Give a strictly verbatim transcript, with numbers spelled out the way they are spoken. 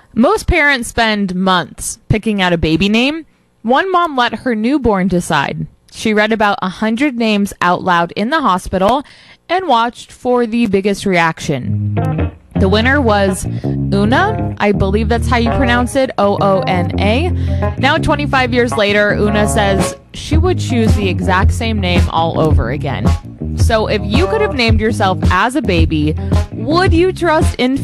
Most parents spend months picking out a baby name. One mom let her newborn decide. She read about a hundred names out loud in the hospital and watched for the biggest reaction. The winner was Una. I believe that's how you pronounce it, O O N A. Now, twenty-five years later, Una says she would choose the exact same name all over again. So if you could have named yourself as a baby, would you trust in